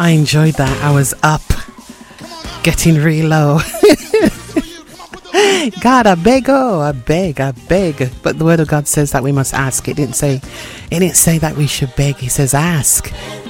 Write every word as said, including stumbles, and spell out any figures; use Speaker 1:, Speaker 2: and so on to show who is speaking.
Speaker 1: I enjoyed that. I was up, getting real low. God, I beg, oh, I beg, I beg. But the word of God says that we must ask. It didn't say, it didn't say that we should beg. He says ask.